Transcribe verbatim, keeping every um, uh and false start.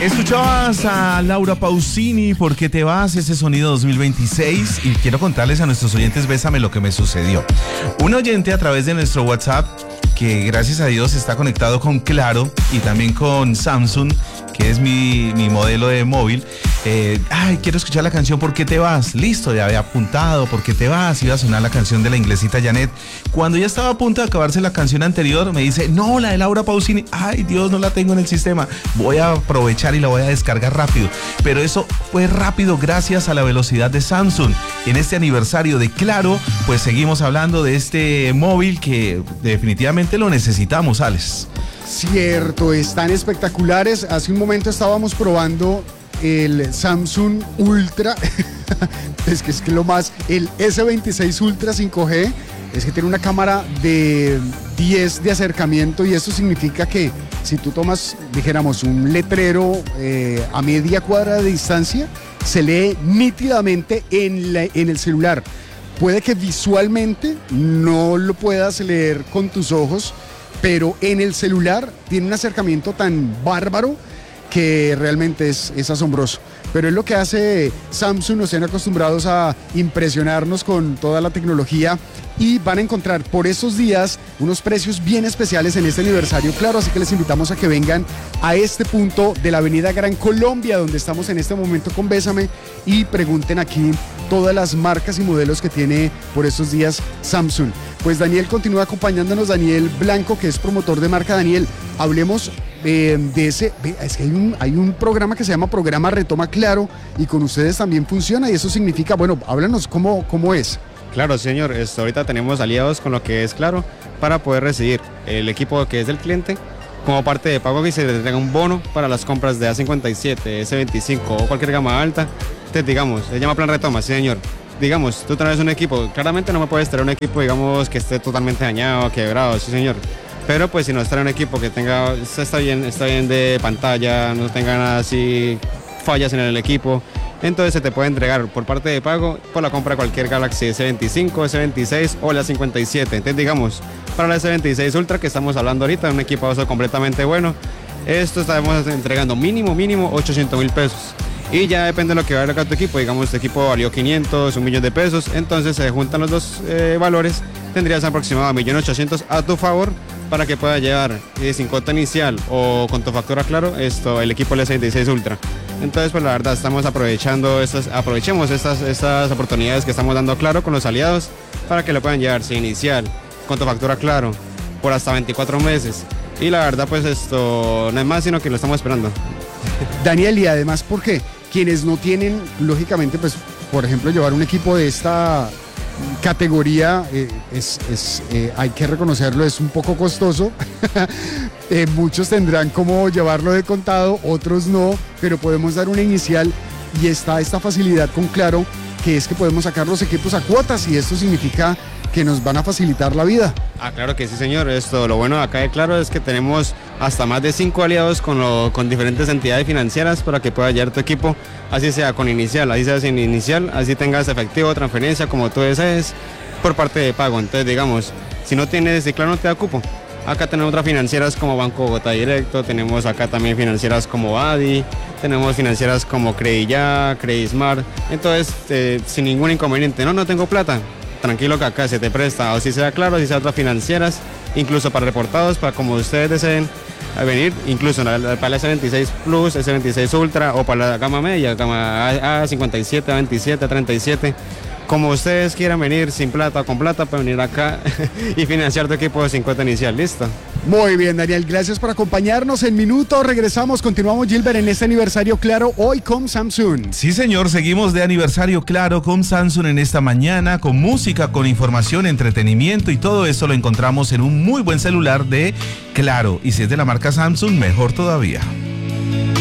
Escuchabas a Laura Pausini, ¿por qué te vas? Ese sonido dos mil veintiséis. Y quiero contarles a nuestros oyentes, bésame lo que me sucedió. Un oyente a través de nuestro WhatsApp, que gracias a Dios está conectado con Claro y también con Samsung, que es mi, mi modelo de móvil. Eh, ay, quiero escuchar la canción ¿Por qué te vas? Listo, ya había apuntado ¿Por qué te vas? Iba a sonar la canción de la inglesita Janet. Cuando ya estaba a punto de acabarse la canción anterior, me dice, no, la de Laura Pausini. Ay, Dios, no la tengo en el sistema. Voy a aprovechar y la voy a descargar rápido. Pero eso fue rápido gracias a la velocidad de Samsung. En este aniversario de Claro, pues seguimos hablando de este móvil que definitivamente lo necesitamos, Alex. Cierto, están espectaculares. Hace un momento estábamos probando el Samsung Ultra, es que es que lo más, el ese veintiséis Ultra cinco G, es que tiene una cámara de diez de acercamiento y eso significa que si tú tomas, dijéramos, un letrero eh, a media cuadra de distancia, se lee nítidamente en, la, en el celular. Puede que visualmente no lo puedas leer con tus ojos, pero en el celular tiene un acercamiento tan bárbaro que realmente es, es asombroso. Pero es lo que hace Samsung, nos tienen acostumbrados a impresionarnos con toda la tecnología y van a encontrar por estos días unos precios bien especiales en este aniversario Claro, así que les invitamos a que vengan a este punto de la avenida Gran Colombia, donde estamos en este momento con Bésame, y pregunten aquí todas las marcas y modelos que tiene por estos días Samsung. Pues Daniel continúa acompañándonos, Daniel Blanco, que es promotor de marca. Daniel, hablemos eh, de ese, es que hay un, hay un programa que se llama Programa Retoma Claro y con ustedes también funciona y eso significa, bueno, háblanos cómo, cómo es. Claro, señor, esto, ahorita tenemos aliados con lo que es Claro para poder recibir el equipo que es del cliente como parte de pago, que se le entrega un bono para las compras de A cincuenta y siete, ese veinticinco o cualquier gama alta. Entonces, digamos, se llama Plan Retoma, sí, señor. Digamos, tú traes un equipo, claramente no me puedes traer un equipo, digamos, que esté totalmente dañado, quebrado, sí, señor. Pero pues si nos trae un equipo que tenga, está bien, está bien de pantalla, no tenga nada así, fallas en el equipo, entonces se te puede entregar por parte de pago por la compra de cualquier Galaxy ese veinticinco, ese veintiséis o la cincuenta y siete. Entonces, digamos, para la ese veintiséis Ultra que estamos hablando ahorita, un equipazo completamente bueno, esto estamos entregando mínimo, mínimo ochocientos mil pesos. Y ya depende de lo que valga acá tu equipo, digamos, este equipo valió quinientos, un millón de pesos, entonces se juntan los dos eh, valores, tendrías aproximadamente un millón ochocientos a tu favor para que puedas llevar eh, sin cuota inicial o con tu factura Claro, esto, el equipo ese veintiséis Ultra. Entonces, pues la verdad, estamos aprovechando estas, aprovechemos estas, estas oportunidades que estamos dando Claro con los aliados para que lo puedan llevar sin inicial, con tu factura Claro, por hasta veinticuatro meses. Y la verdad, pues esto no es más sino que lo estamos esperando. Daniel, y además, ¿por qué? Quienes no tienen, lógicamente, pues, por ejemplo, llevar un equipo de esta categoría, eh, es, es, eh, hay que reconocerlo, es un poco costoso. eh, muchos tendrán como llevarlo de contado, otros no, pero podemos dar una inicial y está esta facilidad con Claro, que es que podemos sacar los equipos a cuotas y esto significa que nos van a facilitar la vida. Ah, claro que sí, señor. Esto, lo bueno de acá de Claro es que tenemos hasta más de cinco aliados con, lo, con diferentes entidades financieras para que pueda llevar tu equipo, así sea con inicial, así sea sin inicial, así tengas efectivo, transferencia, como tú desees, por parte de pago. Entonces, digamos, si no tienes, si Claro no te da cupo, acá tenemos otras financieras como Banco Bogotá Directo, tenemos acá también financieras como Adi, tenemos financieras como Crediyá, Credismart. Entonces, eh, sin ningún inconveniente, no, no tengo plata, tranquilo que acá se te presta, o si sea Claro, si sea otras financieras, incluso para reportados, para como ustedes deseen venir, incluso para el ese veintiséis Plus, ese veintiséis Ultra o para la gama media, gama A cincuenta y siete, A veintisiete, A treinta y siete. Como ustedes quieran venir, sin plata o con plata, pueden venir acá y financiar tu equipo de sin cuota inicial. ¿Listo? Muy bien, Daniel, gracias por acompañarnos. En minutos regresamos, continuamos, Gilbert, en este aniversario Claro, hoy con Samsung. Sí, señor, seguimos de aniversario Claro con Samsung en esta mañana, con música, con información, entretenimiento y todo eso lo encontramos en un muy buen celular de Claro. Y si es de la marca Samsung, mejor todavía.